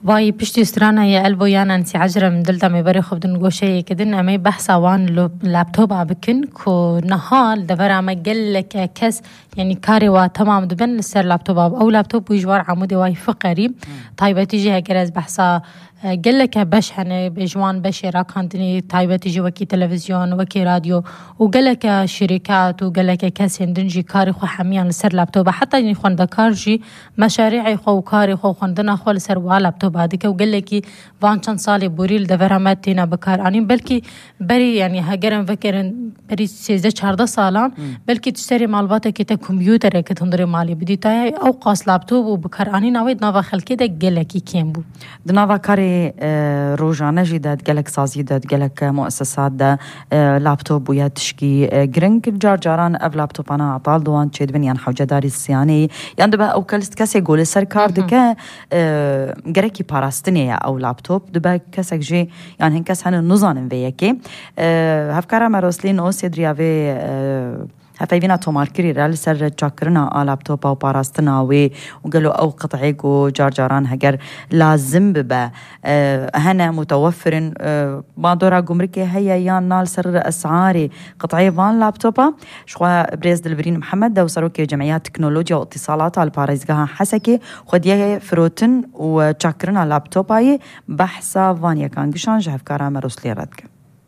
وای پشتی استرانا یا البو یان انسی عجرة من دلتا می بری خوب دن گوشه کدن امی بحثا وان لابتوب بکن کو نهال دفر اما قل لك کس يعني كاري وتمام دبن لسر لابتوب او لابتوب ويجوار عمودي واي فقري طيبة تيجي هكذا بحثا قل لك باش هني بجوان بشي راكانتني طيبة تيجي وكي تلفزيون وكي راديو وقال لك شركات وقال لك كاس هندنجي كاري خو حميان لسر لابتوب حتى يعني خوان دكارجي مشاريع خو كاري خو خوندنا خو لسر لابتوب هذيك وقال لك فان كان صالي بوريل دفراماتينا بكار اني بلكي بري يعني هاجرن فكرن بري 13 سالان بلكي تشتري مالباتك تا كمبيوتر كتندري مالي بدي تاي او قاس لابتوب وبكار اني ناويد نافا خلكي دا قال لك كيم بو دنافا كاري روجانا جداد قالك سازي داد قالك مؤسسات دا لابتوب ويا تشكي جرينك جارجاران اف لابتوب انا عطال دوان تشيد بنيان حوجة داري السياني ياندبا او كلست كاسي يقول سركار دكا جريكي باراستنيا او لابتوب دبا كاسك جي يعني هنكاس هن النظام بيكي هفكارا مروسلين او سيدريافي هفايفينا توماركري رال سر تشاكرنا لابتوب او باراستنا وقالوا او قطعيق وجارجاران هجر لازم ببا هنا متوفر بادورا قمركي هيا يان نال سر اسعاري قطعي فان لابتوبا شخوا بريز دلبرين محمد دو سروكي جمعيات تكنولوجيا واتصالات على باريزقها حسكي خديه فروتن وتشاكرنا لابتوباي بحثا فانيا كان قشان جهف كارا روسلي ردك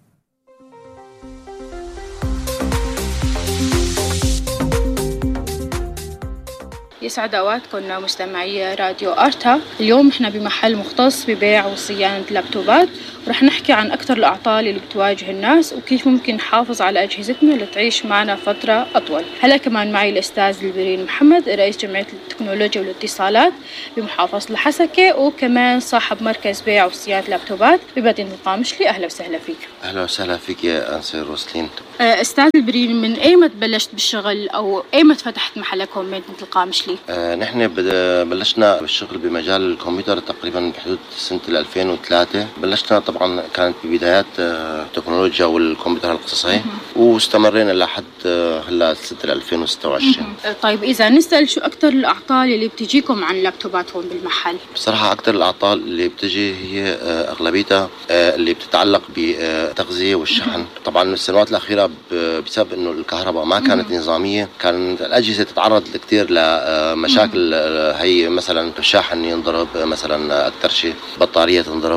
يسعد اوقاتكم مستمعي راديو ارتا. اليوم احنا بمحل مختص ببيع وصيانة لابتوبات، ورح نحكي عن اكثر الاعطال اللي بتواجه الناس وكيف ممكن نحافظ على اجهزتنا لتعيش معنا فترة اطول. هلا كمان معي الاستاذ دلبرين محمد رئيس جمعية التكنولوجيا والاتصالات بمحافظة الحسكة، وكمان صاحب مركز بيع وصيانة لابتوبات بمدينة القامشلي. اهلا وسهلا فيك. اهلا وسهلا فيك يا انسة روسلين. استاذ دلبرين، من ايمت بلشت بالشغل او ايمت فتحت محلكم بمدينة القامشلي؟ نحن بلشنا بالشغل بمجال الكمبيوتر تقريبا بحدود سنة 2003. بلشنا طبعا كانت ببدايات التكنولوجيا والكمبيوتر القصصي، واستمرينا لحد هلا سنة 2026. طيب إذا نسأل شو أكتر الأعطال اللي بتجيكم عن لابتوبات هون بالمحل؟ بصراحة أكتر الأعطال اللي بتجي هي أغلبيتها اللي بتتعلق بالتغذية والشحن. طبعا السنوات الأخيرة بسبب إنه الكهرباء ما كانت نظامية، كانت الأجهزة تتعرض كثير لمشاكل، هي مثلا الشاحن ينضرب، مثلا أكثر شيء بطارية تنضرب،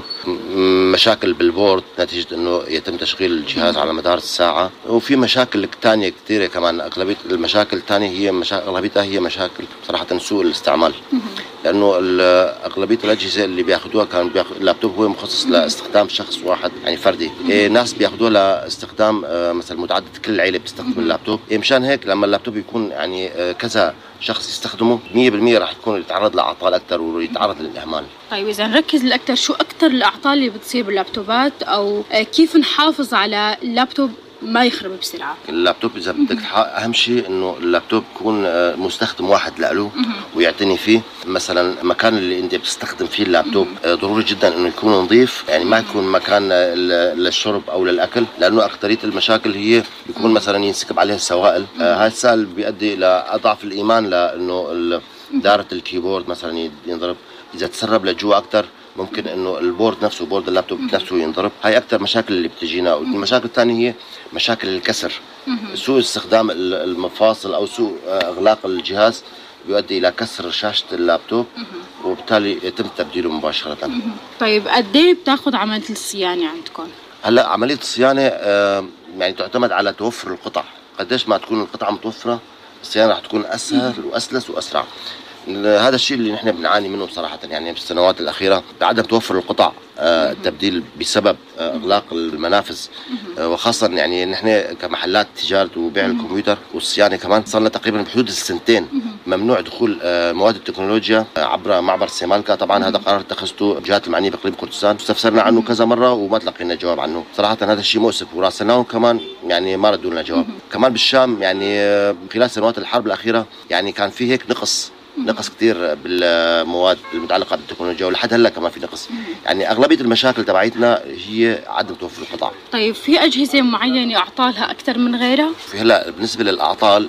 مشاكل بالبورد نتيجة إنه يتم تشغيل الجهاز على مدار الساعة، وفي مشاكل تانية كثيرة كمان. أغلبية المشاكل الثانية هي أغلبيتها هي مشاكل صراحة سوء الاستعمال، لأنه أغلبية الأجهزة اللي بياخدوها كان اللابتوب هو مخصص لاستخدام شخص واحد يعني فردي. ناس بياخدوها لاستخدام مثلا متعدد، كل العيلة بتستخدم اللابتوب. مشان هيك لما اللابتوب يكون يعني كذا شخص يستخدمه 100% راح يكون يتعرض لأعطال أكثر ويتعرض للإهمال. طيب إذا نركز الأكثر، شو أكثر الأعطال اللي بتصير باللابتوبات، أو كيف نحافظ على اللابتوب ما يخرب بسرعة؟ اللابتوب إذا بدك أهم شيء إنه اللابتوب يكون مستخدم واحد له ويعتني فيه. مثلا المكان اللي أنت بتستخدم فيه اللابتوب ضروري جدا إنه يكون نظيف، يعني ما يكون مكان للشرب أو للأكل، لأنه أكثرية المشاكل هي يكون مثلا ينسكب عليها السوائل. هاي السائل بيؤدي إلى أضعف الإيمان، لأنه دارة الكيبورد مثلا ينضرب. إذا تسرب لجوا أكثر ممكن إنه البورد نفسه، بورد اللابتوب نفسه ينضرب. هاي أكثر مشاكل اللي بتجينا. والمشاكل الثانية هي مشاكل الكسر، سوء استخدام المفاصل أو سوء إغلاق الجهاز بيؤدي إلى كسر شاشة اللابتوب، وبالتالي يتم تبديله مباشرة. طيب قد إيه بتاخذ عملية الصيانة عندكم؟ هلا عملية الصيانة يعني تعتمد على توفر القطع. قديش ما تكون القطعة متوفرة الصيانة راح تكون أسهل وأسلس وأسرع. هذا الشيء اللي نحن بنعاني منه بصراحة، يعني في السنوات الأخيرة بعدم توفر القطع التبديل بسبب إغلاق المنافذ، وخاصة يعني نحن كمحلات تجارة وبيع الكمبيوتر والصيانة كمان صارنا تقريبا بحدود السنتين ممنوع دخول مواد التكنولوجيا عبر معبر سيمالكا. طبعا هذا قرار اتخذته الجهات المعنية بإقليم كردستان، استفسرنا عنه كذا مرة وما تلقينا جواب عنه. صراحة هذا الشيء مؤسف، وراسلناهم كمان يعني ما ردوا لنا جواب. كمان بالشام يعني خلال سنوات الحرب الأخيرة يعني كان في هيك نقص نقص كتير بالمواد المتعلقة بالتكنولوجيا، ولحد هلا كمان في نقص. يعني أغلبية المشاكل تبعيتنا هي عدم توفر القطع. طيب في أجهزة معينة أعطالها أكثر من غيرها؟ في هلا بالنسبة للأعطال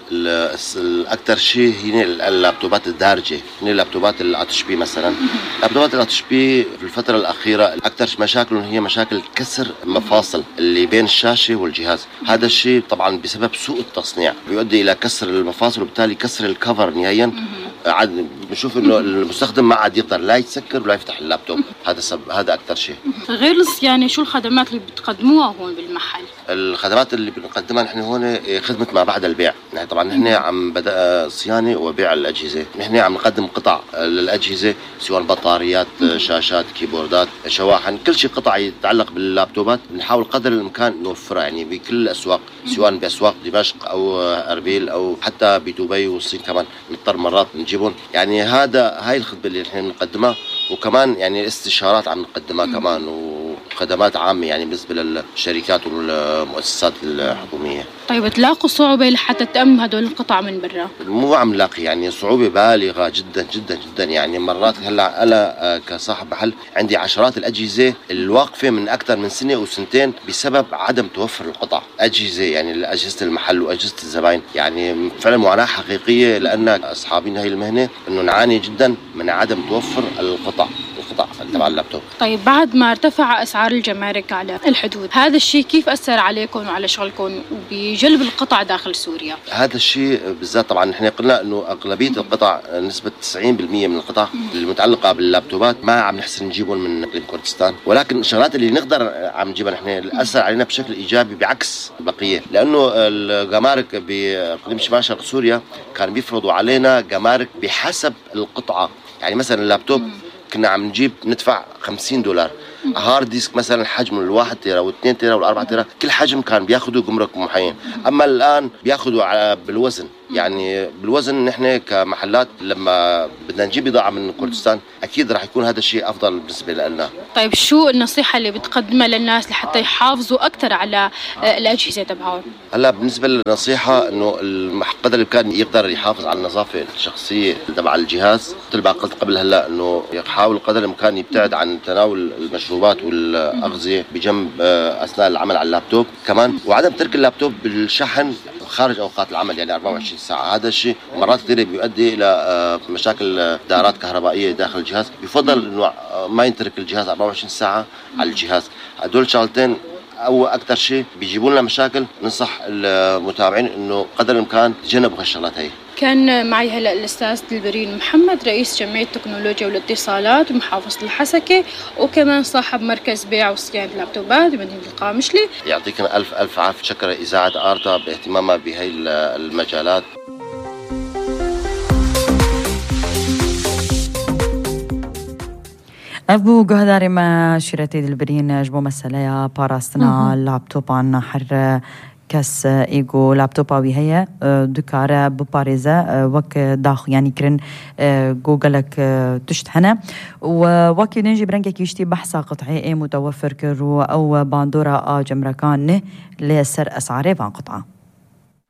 الأكثر شيء هي اللابتوبات الدارجة، هي اللابتوبات الاتش بي مثلا. لابتوبات الاتش بي في الفترة الأخيرة أكثر مشاكلهم هي مشاكل كسر مفاصل اللي بين الشاشة والجهاز. هذا الشيء طبعا بسبب سوء التصنيع بيؤدي إلى كسر المفاصل وبالتالي كسر الكفر نهائيا. عاد بنشوف انه المستخدم ما عاد يقدر لا يسكر ولا يفتح اللابتوب. هذا اكثر شيء. غير الصيانه شو الخدمات اللي بتقدموها هون بالمحل؟ الخدمات اللي بنقدمها نحن هون خدمه ما بعد البيع. يعني طبعا نحن عم بدا صيانه وبيع الاجهزه، نحن عم نقدم قطع للاجهزه سواء بطاريات، شاشات، كيبوردات، شواحن، كل شيء قطع يتعلق باللابتوبات بنحاول قدر الامكان نوفرها يعني بكل الاسواق، سواء باسواق دمشق او اربيل او حتى بدبي والصين كمان نضطر مرات نجيبهم. يعني هاي الخدمه اللي نحن بنقدمها، وكمان يعني استشارات عم نقدمها كمان، وخدمات عامه يعني بالنسبه للشركات والمؤسسات الحكوميه. طيب تلاقوا صعوبه لحتى تأمنوا هدول القطع من برا؟ مو عم نلاقي يعني صعوبه بالغه جدا جدا جدا. يعني مرات هلا انا كصاحب محل عندي عشرات الاجهزه الواقفه من اكثر من سنه وسنتين بسبب عدم توفر القطع. اجهزه يعني اجهزه المحل واجهزه الزباين، يعني فعلا معاناه حقيقيه لان اصحابين هاي المهنه انه نعاني جدا من عدم توفر القطع تبع اللابتوب. طيب بعد ما ارتفع اسعار الجمارك على الحدود، هذا الشيء كيف اثر عليكم وعلى شغلكم وبجلب القطع داخل سوريا؟ هذا الشيء بالذات طبعا نحن قلنا انه اغلبيه القطع نسبه 90% من القطع المتعلقه باللابتوبات ما عم نحسن نجيبهم من اقليم كردستان، ولكن الشغلات اللي نقدر عم نجيبها نحن اثر علينا بشكل ايجابي بعكس البقيه، لانه الجمارك باقليم شمال شرق سوريا كان بيفرضوا علينا جمارك بحسب القطعه. يعني مثلا اللابتوب كنا عم نجيب ندفع $50. هارد ديسك مثلا حجمه 1 تيرا و2 تيرا و4 تيرا كل حجم كان بياخذوا جمرك معين، اما الان بياخذوا بالوزن. يعني بالوزن نحن كمحلات لما بدنا نجيب بضاعه من كردستان اكيد راح يكون هذا الشيء افضل بالنسبه لنا. طيب شو النصيحه اللي بتقدمها للناس لحتى يحافظوا اكثر على الاجهزه تبعهم؟ هلا بالنسبه للنصيحه انه قدر الامكان يقدر يحافظ على النظافه الشخصيه تبع الجهاز، مثل ما قلت قبل هلا انه يحاول قدر الامكان يبتعد عن تناول المشروبات والاغذيه بجنب اثناء العمل على اللابتوب كمان، وعدم ترك اللابتوب بالشحن خارج اوقات العمل يعني 24 ساعه. هذا الشيء مرات كثيره بيؤدي الى مشاكل دائرات كهربائيه داخل الجهاز. بفضل انه ما يترك الجهاز 24 ساعه على الجهاز. هدول شغلتين او اكثر شيء بيجيبوا لنا مشاكل. ننصح المتابعين انه قدر الامكان تجنبوا هالشغلات هي. كان معي هلا الاستاذ دلبرين محمد رئيس جمعيه التكنولوجيا والاتصالات بمحافظه الحسكه، وكمان صاحب مركز بيع وصيانه اللابتوبات بمدينه القامشلي. يعطيكم الف الف عافيه. شكر اذاعه ارتا باهتمامها بهي المجالات. ابو گهداری ما شیرتی دلبرین جبو مسئله پاراستنا لابتوبان حر کس ایگو لابتوباوی هیا دکاره بپارزه وک داخل يعني کرن جوجلك تشت هنا ووكي نجي برنجة كيشتي بحثا قطعي متوفر كرو او باندورا جمركان له لسر اسعاره فان قطعه.